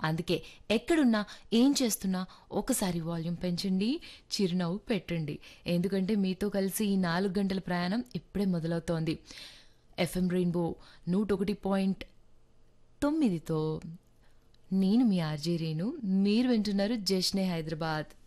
అందుకే ఎక్కడున్నా ఏం చేస్తున్నా ఒకసారి వాల్యూమ్ పెంచండి, చిరునవ్వు పెట్టండి. ఎందుకంటే మీతో కలిసి ఈ 4 గంటల ప్రయాణం ఇప్పుడే మొదలవుతోంది. ఎఫ్ఎం రెయిన్బో 101.9తో నేను మీ ఆర్జే రేణు. మీరు వింటున్నారు జష్నే హైదరాబాద్.